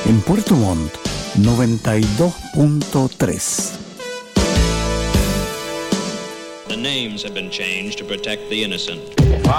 En Puerto Montt, 92.3. The names have been changed to protect the innocent.